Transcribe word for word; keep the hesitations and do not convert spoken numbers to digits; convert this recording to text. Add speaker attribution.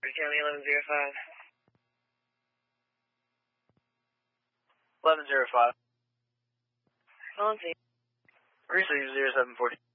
Speaker 1: County eleven zero five.
Speaker 2: eleven zero five.
Speaker 1: On scene.
Speaker 2: Receive zero seven forty.